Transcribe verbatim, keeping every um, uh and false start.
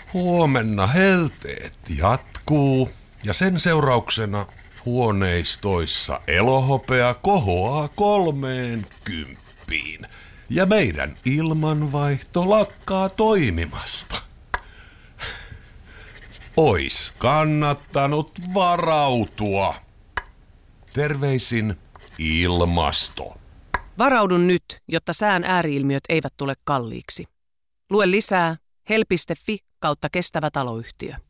Huomenna helteet jatkuu ja sen seurauksena huoneistoissa elohopea kohoaa kolmeen kymppiin ja meidän ilmanvaihto lakkaa toimimasta. Ois kannattanut varautua. Terveisin ilmasto. Varaudun nyt, jotta sään ääriilmiöt eivät tule kalliiksi. Lue lisää help piste fi kautta kestävä taloyhtiö.